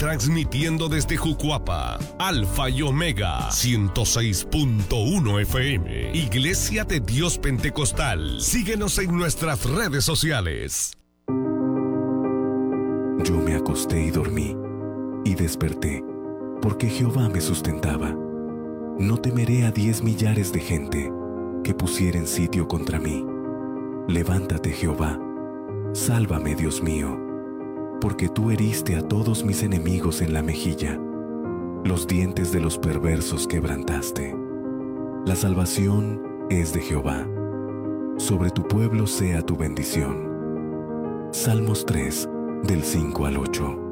transmitiendo desde Jucuapa, Alfa y Omega, 106.1 FM, Iglesia de Dios Pentecostal. Síguenos en nuestras redes sociales. Yo me acosté y dormí, y desperté, porque Jehová me sustentaba. No temeré a 10 millares de gente que pusieren sitio contra mí. Levántate, Jehová, sálvame, Dios mío, porque tú heriste a todos mis enemigos en la mejilla, los dientes de los perversos quebrantaste. La salvación es de Jehová, sobre tu pueblo sea tu bendición. Salmos 3, del 5 al 8.